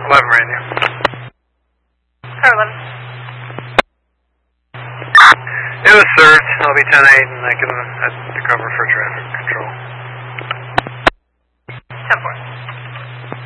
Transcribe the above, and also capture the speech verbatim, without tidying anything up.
eleven radio. Car eleven. It was served. I'll be ten eight and I can uh, cover for traffic.